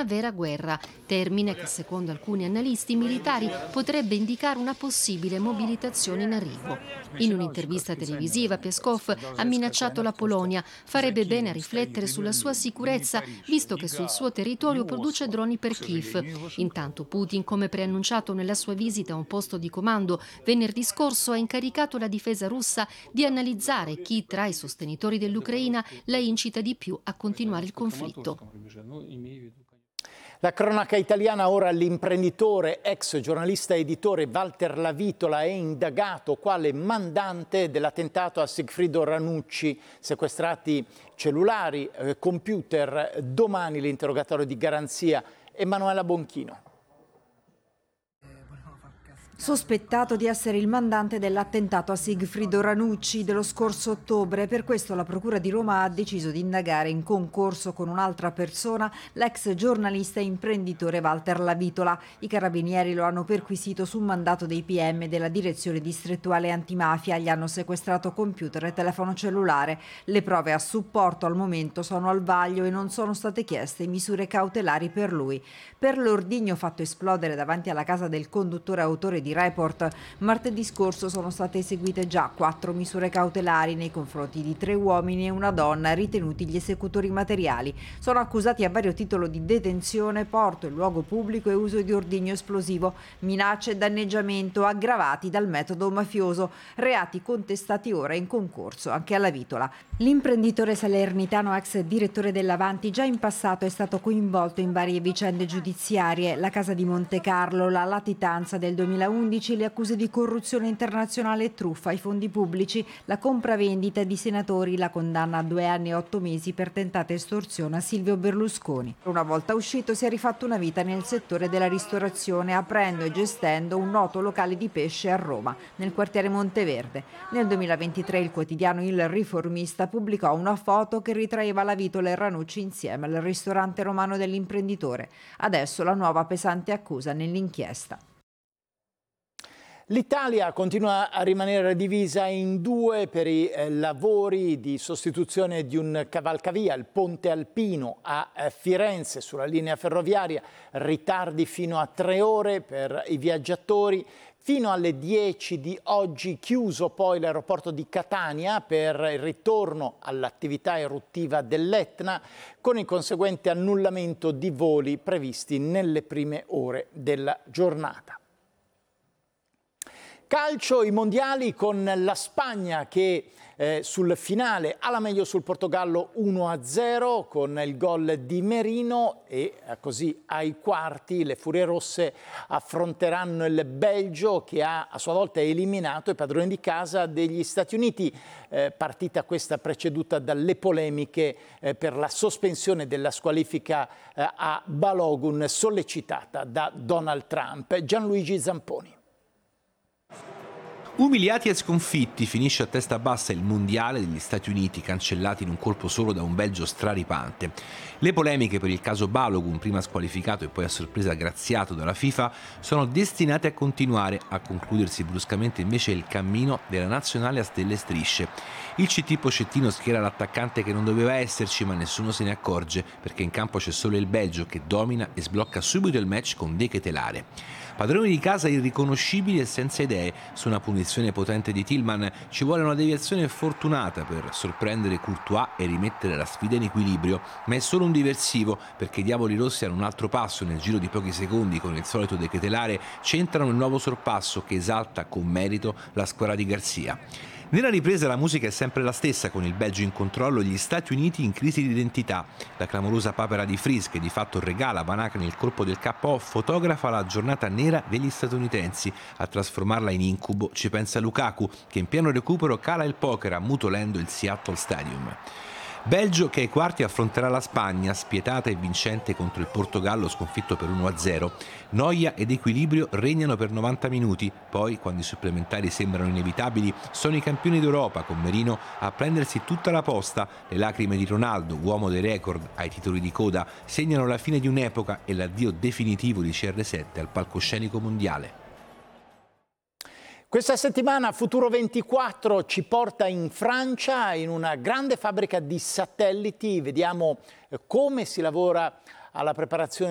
una vera guerra, termine che secondo alcuni analisti militari potrebbe indicare una possibile mobilitazione in arrivo. In un'intervista televisiva Peskov ha minacciato la Polonia, farebbe bene a riflettere sulla sua sicurezza, visto che sul suo territorio produce droni per Kiev. Intanto Putin, come preannunciato nella sua visita a un posto di comando venerdì scorso, ha incaricato la difesa russa di analizzare chi tra i sostenitori dell'Ucraina la incita di più a continuare il conflitto. La cronaca italiana ora. L'imprenditore, ex giornalista e editore Walter Lavitola è indagato quale mandante dell'attentato a Sigfrido Ranucci. Sequestrati cellulari, computer. Domani l'interrogatorio di garanzia. Emanuela Bonchino. Sospettato di essere il mandante dell'attentato a Sigfrido Ranucci dello scorso ottobre, per questo la Procura di Roma ha deciso di indagare in concorso con un'altra persona l'ex giornalista e imprenditore Walter Lavitola. I carabinieri lo hanno perquisito su mandato dei PM della Direzione Distrettuale Antimafia. Gli hanno sequestrato computer e telefono cellulare. Le prove a supporto al momento sono al vaglio e non sono state chieste misure cautelari per lui. Per l'ordigno fatto esplodere davanti alla casa del conduttore autore di Report, martedì scorso sono state eseguite già 4 misure cautelari nei confronti di 3 uomini e una donna ritenuti gli esecutori materiali. Sono accusati a vario titolo di detenzione, porto in luogo pubblico e uso di ordigno esplosivo, minacce e danneggiamento aggravati dal metodo mafioso, reati contestati ora in concorso anche alla Vitola. L'imprenditore salernitano, ex direttore dell'Avanti, già in passato è stato coinvolto in varie vicende giudiziarie: la Casa di Monte Carlo, la latitanza del 2011, le accuse di corruzione internazionale e truffa ai fondi pubblici, la compravendita di senatori, la condanna a 2 anni e 8 mesi per tentata estorsione a Silvio Berlusconi. Una volta uscito si è rifatto una vita nel settore della ristorazione, aprendo e gestendo un noto locale di pesce a Roma, nel quartiere Monteverde. Nel 2023 il quotidiano Il Riformista pubblicò una foto che ritraeva Lavitola e Ranucci insieme al ristorante romano dell'imprenditore. Adesso la nuova pesante accusa nell'inchiesta. L'Italia continua a rimanere divisa in due per i lavori di sostituzione di un cavalcavia, il Ponte Alpino a Firenze sulla linea ferroviaria, ritardi fino a 3 ore per i viaggiatori. Fino alle 10 di oggi chiuso poi l'aeroporto di Catania per il ritorno all'attività eruttiva dell'Etna, con il conseguente annullamento di voli previsti nelle prime ore della giornata. Calcio, i mondiali con la Spagna che sul finale ha la meglio sul Portogallo 1-0 con il gol di Merino, e così ai quarti le Furie Rosse affronteranno il Belgio che ha a sua volta eliminato i padroni di casa degli Stati Uniti. Partita questa preceduta dalle polemiche per la sospensione della squalifica a Balogun sollecitata da Donald Trump. Gianluigi Zamponi. Umiliati e sconfitti, finisce a testa bassa il mondiale degli Stati Uniti, cancellati in un colpo solo da un Belgio straripante. Le polemiche per il caso Balogun, prima squalificato e poi a sorpresa graziato dalla FIFA, sono destinate a continuare, a concludersi bruscamente invece il cammino della nazionale a stelle e strisce. Il CT Pochettino schiera l'attaccante che non doveva esserci, ma nessuno se ne accorge, perché in campo c'è solo il Belgio che domina e sblocca subito il match con De Ketelare. Padroni di casa irriconoscibili e senza idee. Su una punizione potente di Tillman ci vuole una deviazione fortunata per sorprendere Courtois e rimettere la sfida in equilibrio, ma è solo un diversivo, perché i diavoli rossi hanno un altro passo. Nel giro di pochi secondi, con il solito De Ketelare, centrano il nuovo sorpasso che esalta con merito la squadra di Garcia. Nella ripresa la musica è sempre la stessa, con il Belgio in controllo e gli Stati Uniti in crisi di identità. La clamorosa papera di Fries, che di fatto regala a Van Aken il colpo del KO, fotografa la giornata nera degli statunitensi. A trasformarla in incubo ci pensa Lukaku, che in pieno recupero cala il poker ammutolendo il Seattle Stadium. Belgio che ai quarti affronterà la Spagna, spietata e vincente contro il Portogallo sconfitto per 1-0. Noia ed equilibrio regnano per 90 minuti, poi, quando i supplementari sembrano inevitabili, sono i campioni d'Europa con Merino a prendersi tutta la posta. Le lacrime di Ronaldo, uomo dei record ai titoli di coda, segnano la fine di un'epoca e l'addio definitivo di CR7 al palcoscenico mondiale. Questa settimana Futuro 24 ci porta in Francia, in una grande fabbrica di satelliti. Vediamo come si lavora alla preparazione